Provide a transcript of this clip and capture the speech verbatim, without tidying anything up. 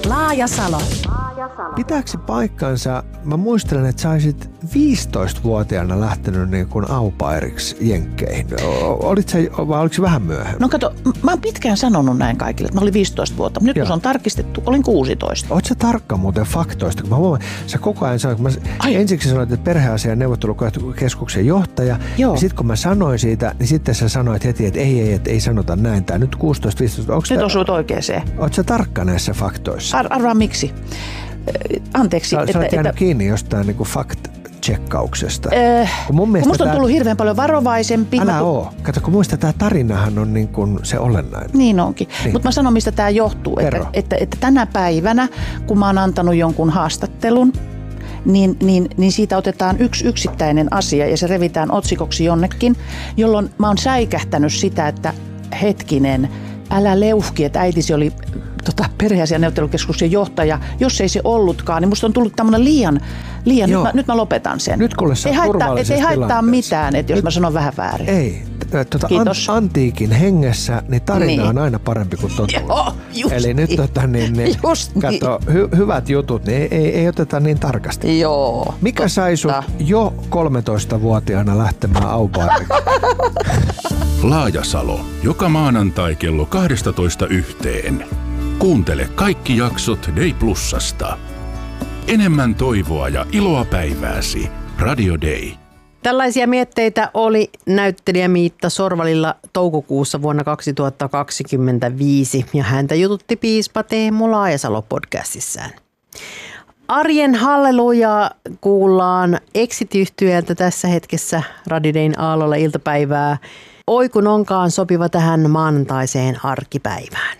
Laajasalo. Pitääkö se paikkansa? Mä muistelen, että sä olisit viisitoistavuotiaana lähtenyt niin kuin au pairiksi jenkkeihin. Olit sä, vai oliko se vähän myöhemmin? No kato, mä oon pitkään sanonut näin kaikille, että mä olin viisitoista vuotta. Nyt Joo. kun se on tarkistettu, olin kuusitoista. Oot sä tarkka muuten faktoista? Kun mä huomaan, sä koko ajan sanoit, kun mä ensiksi sanoit, että perheasian neuvottelukeskuksen johtaja. Joo. Ja sitten kun mä sanoin siitä, niin sitten sä sanoit heti, että ei, ei, että ei sanota näin. Tää nyt kuusitoista viisitoista. Nyt osuit oikeeseen. Oot sä tarkka näissä faktoissa? Ar- arvaa miksi? Anteeksi. Sä, että, sä olet jäänyt että, kiinni jostain niin kuin fakt-checkauksesta. Äh, kun mun mielestä musta on tää, tullut hirveän paljon varovaisempi. Älä mä, oo. Kato, kun muista tämä tarinahan on niin kuin se olennainen. Niin onkin. Niin. Mutta mä sanon, mistä tämä johtuu. Että, että, että tänä päivänä, kun mä oon antanut jonkun haastattelun, niin, niin, niin siitä otetaan yksi yksittäinen asia ja se revitään otsikoksi jonnekin, jolloin mä oon säikähtänyt sitä, että hetkinen, älä leuhki, että äitisi oli tota, perheasian neuvottelukeskuksen johtaja. Jos ei se ollutkaan, niin musta on tullut tämmöinen liian, liian nyt, mä, nyt mä lopetan sen. Nyt kuule sä ei haittaa, turvallisessa ei haittaa tilanteessa. mitään, että jos nyt, mä sanon vähän väärin. Ei. Tuota, Kiitos. an, antiikin hengessä, niin tarina niin. on aina parempi kuin totuus. Joo, just Eli nyt tota, niin, niin, just kato, hy, hyvät jutut, niin ei, ei, ei oteta niin tarkasti. Joo. Mikä totta. sai sut jo kolmetoistavuotiaana lähtemään au pairiksi? Laajasalo. Joka maanantai kello kaksitoista yhteen. Kuuntele kaikki jaksot Day Plusasta. Enemmän toivoa ja iloa päivääsi. Radio Day. Tällaisia mietteitä oli näyttelijä Miitta Sorvalilla toukokuussa vuonna kaksituhattakaksikymmentäviisi ja häntä jututti piispa Teemu Laajasalo podcastissaan. Arjen hallelujaa kuullaan Exit-yhtyeeltä tässä hetkessä Radio Dayn aallolla iltapäivää. Oi kun onkaan sopiva tähän maanantaiseen arkipäivään.